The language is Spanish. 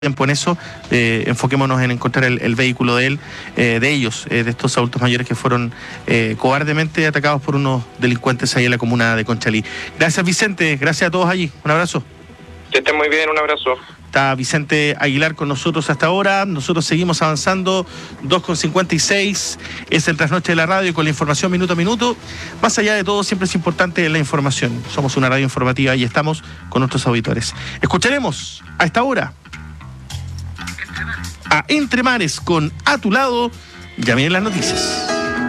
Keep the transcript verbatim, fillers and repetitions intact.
tiempo en eso, eh, enfoquémonos en encontrar el, el vehículo de él, eh, de ellos, eh, de estos adultos mayores que fueron eh, cobardemente atacados por unos delincuentes ahí en la comuna de Conchalí. Gracias, Vicente, gracias a todos allí, un abrazo. Que estén muy bien, un abrazo. Está Vicente Aguilar con nosotros hasta ahora, nosotros seguimos avanzando, dos con cincuenta y seis, es el trasnoche de la radio con la información minuto a minuto. Más allá de todo, siempre es importante la información, somos una radio informativa y estamos con nuestros auditores. Escucharemos a esta hora a Entre Mares con A Tu Lado. Ya vienen las noticias.